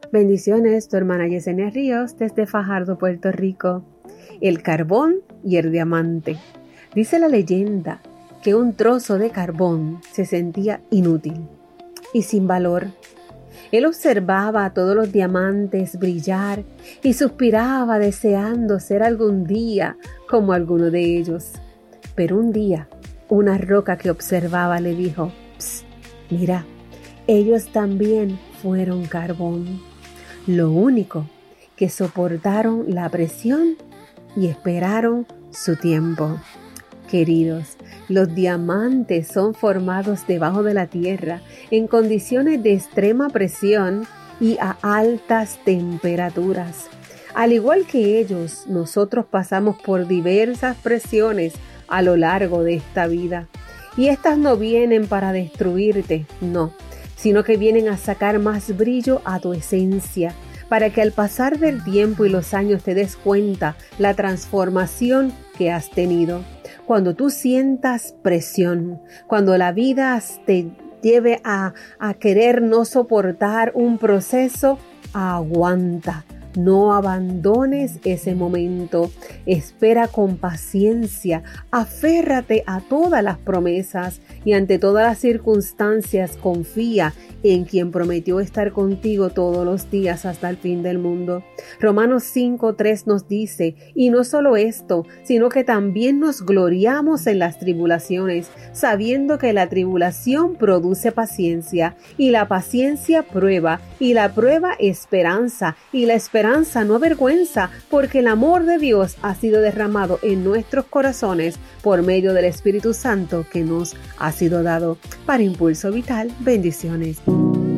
Bendiciones, tu hermana Yesenia Ríos desde Fajardo, Puerto Rico. El carbón y el diamante. Dice la leyenda que un trozo de carbón se sentía inútil y sin valor. Él observaba a todos los diamantes brillar y suspiraba deseando ser algún día como alguno de ellos. Pero un día, una roca que observaba le dijo: «Psst, mira, ellos también fueron carbón». Lo único que soportaron la presión y esperaron su tiempo. Queridos, los diamantes son formados debajo de la tierra en condiciones de extrema presión y a altas temperaturas. Al igual que ellos, nosotros pasamos por diversas presiones a lo largo de esta vida. Y estas no vienen para destruirte, no, sino que vienen a sacar más brillo a tu esencia, para que al pasar del tiempo y los años te des cuenta la transformación que has tenido. Cuando tú sientas presión, cuando la vida te lleve a querer no soportar un proceso, aguanta. No abandones ese momento, espera con paciencia, aférrate a todas las promesas y ante todas las circunstancias confía en quien prometió estar contigo todos los días hasta el fin del mundo. Romanos 5:3 nos dice, y no solo esto, sino que también nos gloriamos en las tribulaciones, sabiendo que la tribulación produce paciencia, y la paciencia prueba, y la prueba esperanza, y la esperanza no avergüenza, porque el amor de Dios ha sido derramado en nuestros corazones por medio del Espíritu Santo que nos ha sido dado. Para Impulso Vital, bendiciones.